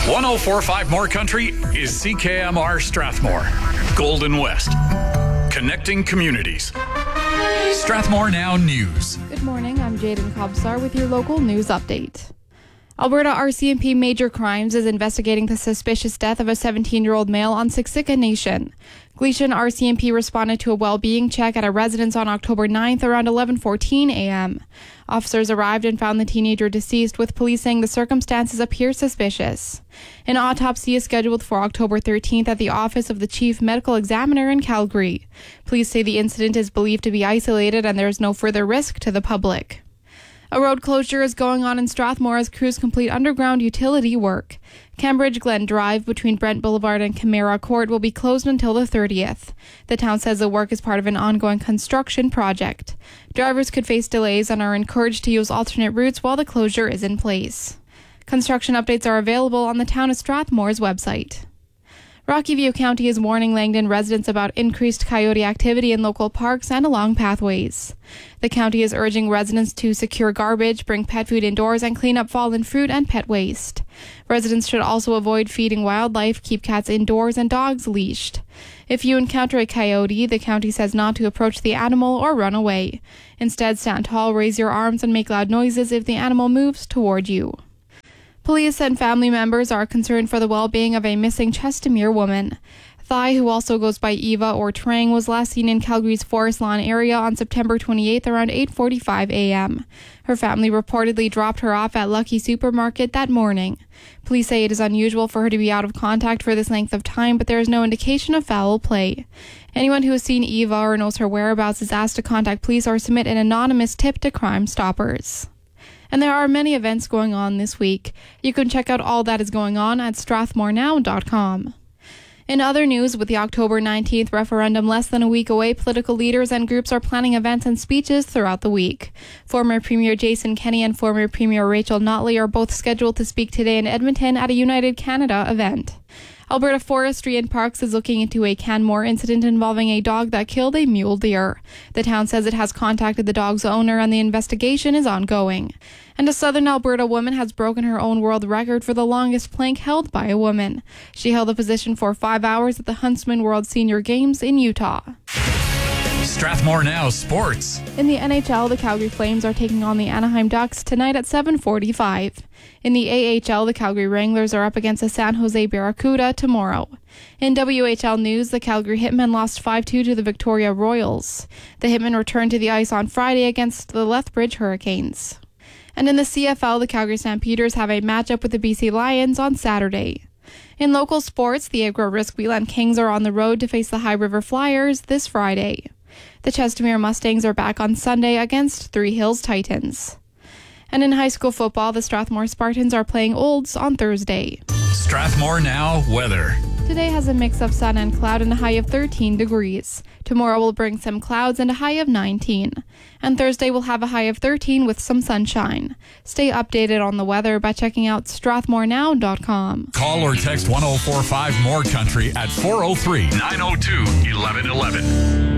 104.5 More Country is CKMR Strathmore, Golden West, connecting communities. Strathmore Now News. Good morning, I'm Jaden Kobsar with your local news update. Alberta RCMP Major Crimes is investigating the suspicious death of a 17-year-old male on Siksika Nation. Gleason RCMP responded to a well-being check at a residence on October 9th around 11:14 a.m. Officers arrived and found the teenager deceased, with police saying the circumstances appear suspicious. An autopsy is scheduled for October 13th at the office of the Chief Medical Examiner in Calgary. Police say the incident is believed to be isolated and there is no further risk to the public. A road closure is going on in Strathmore as crews complete underground utility work. Cambridge Glen Drive between Brent Boulevard and Camara Court will be closed until the 30th. The town says the work is part of an ongoing construction project. Drivers could face delays and are encouraged to use alternate routes while the closure is in place. Construction updates are available on the Town of Strathmore's website. Rocky View County is warning Langdon residents about increased coyote activity in local parks and along pathways. The county is urging residents to secure garbage, bring pet food indoors, and clean up fallen fruit and pet waste. Residents should also avoid feeding wildlife, keep cats indoors, and dogs leashed. If you encounter a coyote, the county says not to approach the animal or run away. Instead, stand tall, raise your arms, and make loud noises if the animal moves toward you. Police and family members are concerned for the well-being of a missing Chestermere woman. Thai, who also goes by Eva or Trang, was last seen in Calgary's Forest Lawn area on September 28th around 8:45 a.m. Her family reportedly dropped her off at Lucky Supermarket that morning. Police say it is unusual for her to be out of contact for this length of time, but there is no indication of foul play. Anyone who has seen Eva or knows her whereabouts is asked to contact police or submit an anonymous tip to Crime Stoppers. And there are many events going on this week. You can check out all that is going on at strathmorenow.com. In other news, with the October 19th referendum less than a week away, political leaders and groups are planning events and speeches throughout the week. Former Premier Jason Kenney and former Premier Rachel Notley are both scheduled to speak today in Edmonton at a United Canada event. Alberta Forestry and Parks is looking into a Canmore incident involving a dog that killed a mule deer. The town says it has contacted the dog's owner and the investigation is ongoing. And a southern Alberta woman has broken her own world record for the longest plank held by a woman. She held the position for 5 hours at the Huntsman World Senior Games in Utah. Strathmore Now Sports. In the NHL, the Calgary Flames are taking on the Anaheim Ducks tonight at 7:45. In the AHL, the Calgary Wranglers are up against the San Jose Barracuda tomorrow. In WHL news, the Calgary Hitmen lost 5-2 to the Victoria Royals. The Hitmen returned to the ice on Friday against the Lethbridge Hurricanes. And in the CFL, the Calgary Stampeders have a matchup with the BC Lions on Saturday. In local sports, the Agro-Risk-Wheelan Kings are on the road to face the High River Flyers this Friday. The Chestermere Mustangs are back on Sunday against Three Hills Titans. And in high school football, the Strathmore Spartans are playing Olds on Thursday. Strathmore Now weather. Today has a mix of sun and cloud and a high of 13 degrees. Tomorrow will bring some clouds and a high of 19. And Thursday will have a high of 13 with some sunshine. Stay updated on the weather by checking out strathmorenow.com. Call or text 104.5 More Country at 403-902-1111.